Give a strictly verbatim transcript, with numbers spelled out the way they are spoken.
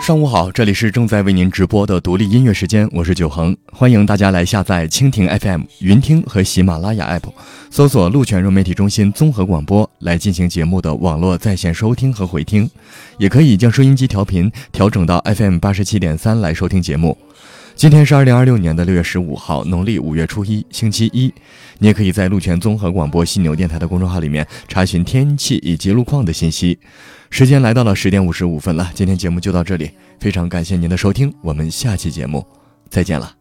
上午好，这里是正在为您直播的独立音乐时间，我是九恒，欢迎大家来下载蜻蜓 F M、云听和喜马拉雅 App， 搜索鹿泉融媒体中心综合广播来进行节目的网络在线收听和回听，也可以将收音机调频调整到 F M 八十七点三来收听节目。今天是二零二六年的六月十五号，农历五月初一，星期一。你也可以在鹿泉综合广播犀牛电台的公众号里面查询天气以及路况的信息。时间来到了十点五十五分了，今天节目就到这里，非常感谢您的收听，我们下期节目再见了。